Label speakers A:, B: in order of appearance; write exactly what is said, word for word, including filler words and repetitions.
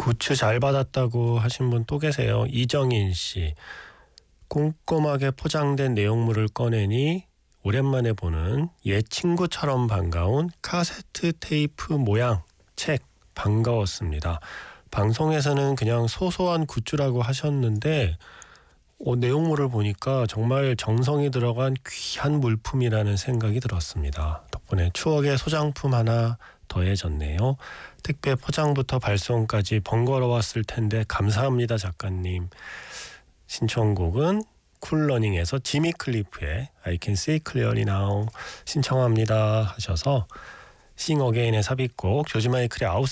A: 굿즈 잘 받았다고 하신 분 또 계세요. 이정인 씨. 꼼꼼하게 포장된 내용물을 꺼내니 오랜만에 보는 옛 친구처럼 반가운 카세트 테이프 모양 책 반가웠습니다. 방송에서는 그냥 소소한 굿즈라고 하셨는데 어, 내용물을 보니까 정말 정성이 들어간 귀한 물품이라는 생각이 들었습니다. 덕분에 추억의 소장품 하나 더해졌네요. 택배 포장부터 발송까지 번거로웠을 텐데 감사합니다 작가님. 신청곡은 쿨러닝에서 지미 클리프의 I Can See Clearly Now 신청합니다 하셔서 싱어게인의 삽입곡 조지 마이클의 아웃